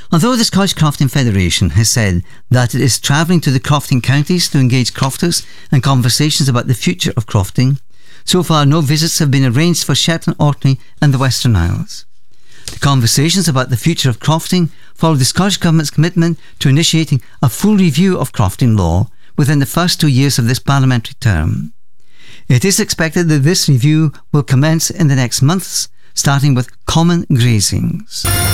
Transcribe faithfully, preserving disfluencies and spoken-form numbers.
Although the Scottish Crofting Federation has said that it is travelling to the crofting counties to engage crofters and conversations about the future of crofting, so far no visits have been arranged for Shetland, Orkney and the Western Isles. The conversations about the future of crofting follow the Scottish Government's commitment to initiating a full review of crofting law within the first two years of this parliamentary term. It is expected that this review will commence in the next months, starting with common grazings.